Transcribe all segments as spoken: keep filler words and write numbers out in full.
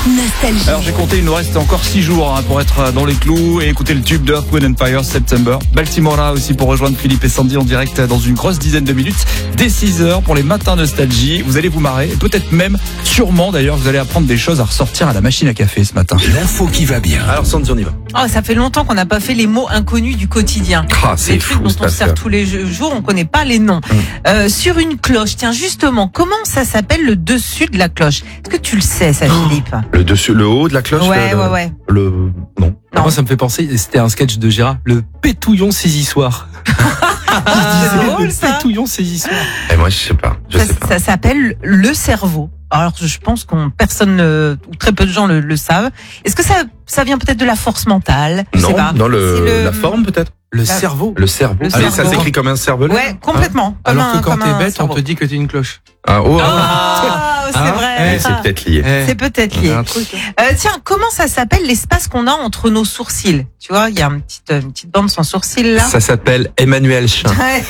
Nostalgie. Alors j'ai compté, il nous reste encore six jours hein, pour être dans les clous et écouter le tube de Earth, Wind and Fire, September. Baltimore là aussi pour rejoindre Philippe et Sandy en direct dans une grosse dizaine de minutes. Dès six heures pour les matins Nostalgie. Vous allez vous marrer, et peut-être même, sûrement d'ailleurs, vous allez apprendre des choses à ressortir à la machine à café ce matin. L'info qui va bien. Alors Sandy, on y va. Oh, ça fait longtemps qu'on n'a pas fait les mots inconnus du quotidien. Ah, c'est les trucs fou, dont cette on sert affaire. tous les jours, on connaît pas les noms. Hum. Euh, sur une cloche, tiens justement, comment ça s'appelle le dessus de la cloche? Est-ce que tu le sais, ça, Philippe? Le dessus, le haut de la cloche. Ouais, le, ouais, ouais. Le non. Non. Moi, ça me fait penser, c'était un sketch de Gérard, le pétouillon saisissoir. Ah, c'est drôle, le ça. pétouillon saisissoir. Et moi, je sais pas. Je Ça, sais pas. ça s'appelle le cerveau. Alors, je pense qu'on personne ne- ou très peu de gens le, le savent. Est-ce que ça, ça vient peut-être de la force mentale? Je sais Non, pas. dans le, C'est le- la forme peut-être. Le La- cerveau. Le cerveau. Le Allez, ça cerveau. s'écrit comme un cervelet. Ouais, complètement. Comme Alors un- que quand comme t'es un bête, on cerveau. te dit que t'es une cloche. Ah, oh, Ah, c'est Hein vrai. Eh, c'est peut-être lié. Eh, C'est peut-être il y lié. a un truc. Euh, tiens, comment ça s'appelle l'espace qu'on a entre nos sourcils? Tu vois, il y a une petite, une petite bande sans sourcils là. Ça s'appelle Emmanuel Chin. Ouais.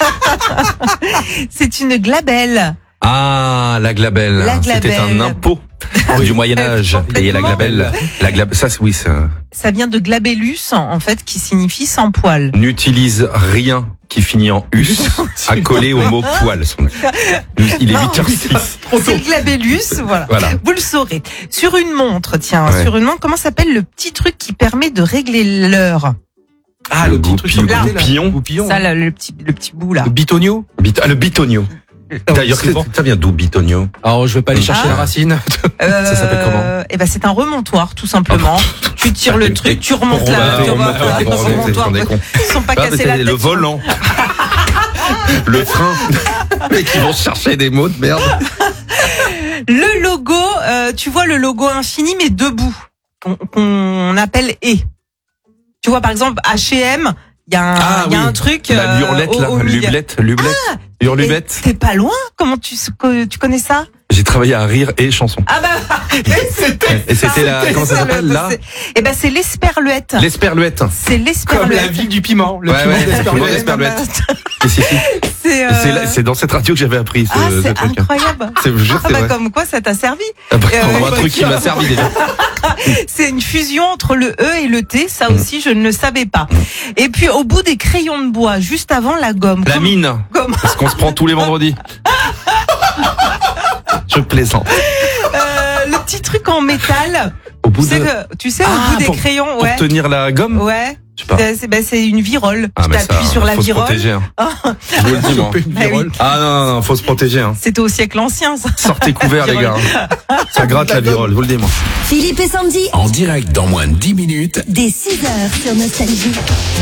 C'est une glabelle. Ah, la glabelle. La C'était glabelle. un impôt du Moyen-Âge. Payer la glabelle. La glabelle. Ça, c'est- oui, ça Ça vient de glabellus, en fait, qui signifie sans poil. n'utilise rien qui finit en us accolé au mot poil. Il est Non, huit heures six. C'est le glabellus, voilà. Voilà. Vous le saurez. Sur une montre, tiens, Ouais. sur une montre, comment s'appelle le petit truc qui permet de régler l'heure? Ah, Le le petit truc goupillon. sur le côté, là. Goupillon. Goupillon. Ça, là, le petit, le petit bout là. Le bitonio. Bit- ah, le bitonio. D'ailleurs, c'est bon. ça vient d'où bitonio? Alors, je vais pas aller chercher Ah. la racine. Euh, s'appelle comment Eh ben, c'est un remontoir, tout simplement. Tu tires le truc, tu remontes Pour là, tu remonter, remontes là, pour remonter, remontoir. on est con. Ils sont pas Ah, mais cassés c'est la tête. le volant. Le frein. Mais qui vont chercher des mots de merde. Le logo, euh, tu vois le logo infini, mais debout, qu'on qu'on appelle E. Tu vois, par exemple, H et M, il y a un, Ah, il y a oui. un truc. La euh, lurlette, au- là. au milieu. Lublette, lublette. Et Hurlubette. T'es pas loin? Comment tu, tu connais ça? J'ai travaillé à rire et chanson. Ah bah, Et c'était la, comment ça ça, s'appelle, le- là? c'est- Eh ben, c'est l'esperluette. L'esperluette. C'est Comme la l'esperluette. ville du piment. Le Ouais, piment ouais, d'Esperluette. l'esperluette. Et c'est, C'est, euh, c'est, là- c'est dans cette radio que j'avais appris ce, ah, ce c'est truc. incroyable. C'est juste, Ah c'est bah, vrai. comme quoi, ça t'a servi. Ah bah, Euh, un truc qui m'a servi déjà. C'est une fusion entre le E et le T. Ça aussi, je ne le savais pas. Et puis, au bout des crayons de bois, juste avant la gomme. La Comme- mine. comme- Parce qu'on se prend tous les vendredis. Je plaisante. Euh, le petit truc en métal. Au bout Tu sais, de, que, tu sais, Ah, au bout des pour- crayons, pour ouais. tenir la gomme. Ouais. Je sais pas. C'est, c'est- ben, c'est une virole. Ah, tu mais ça, t'appuies sur la faut se virole. protéger, hein. Ah. Je vous le dis, moi. Choper une Bah oui. virole. Ah non, non, non, faut se protéger, hein. C'était au siècle ancien, ça. Sortez couverts, les gars. Ça gratte la virole, je vous le dis, moi. Philippe et Sandy, En direct dans moins de dix minutes. dès six heures sur Nostalgie.